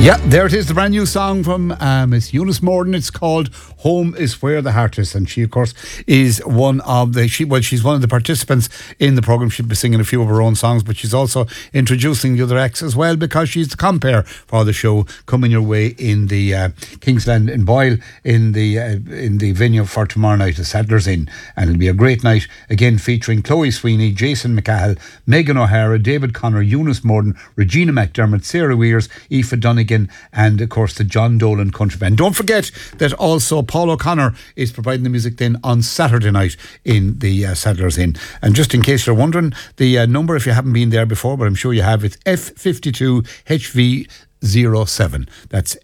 Yeah, there it is, the brand new song from Miss Eunice Morden. It's called Home is Where the Heart Is, and she, of course, is one of the she's one of the participants in the programme. She'll be singing a few of her own songs, but she's also introducing the other acts as well, because she's the compere for the show coming your way in the Kingsland in Boyle in the venue for tomorrow night, the Sadler's Inn, and it'll be a great night again, featuring Chloe Sweeney, Jason McCahill, Megan O'Hara, David Connor, Eunice Morden, Regina McDermott, Sarah Weirs, Aoife Donegan, and of course the John Dolan Country Band. Don't forget that also Paul O'Connor is providing the music then on Saturday night in the Sadler's Inn. And just in case you're wondering, the number, if you haven't been there before, but I'm sure you have, it's F52HV07. That's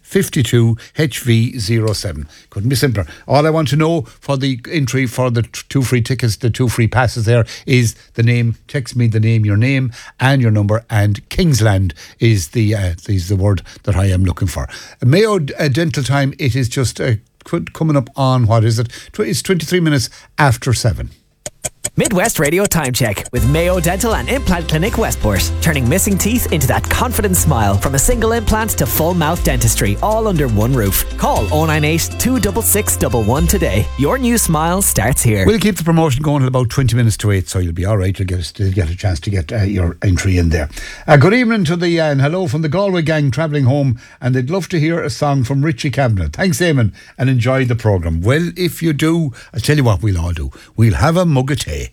F52HV07. Couldn't be simpler. All I want to know for the entry for the two free tickets, the two free passes there, is the name. Text me the name, your name and your number, and Kingsland is the word that I am looking for. Mayo Dental Time, it is just coming up on, what is it? It's 23 minutes after 7. Midwest Radio Time Check with Mayo Dental and Implant Clinic Westport. Turning missing teeth into that confident smile. From a single implant to full mouth dentistry, all under one roof. Call 098 266 111 today. Your new smile starts here. We'll keep the promotion going at about 20 minutes to 8, so you'll be all right. You'll get a chance to get your entry in there. Good evening to the and hello from the Galway gang travelling home, and they'd love to hear a song from Richie Cavanagh. Thanks, Eamon, and enjoy the programme. Well, if you do, I'll tell you what we'll all do. We'll have a mug of tea.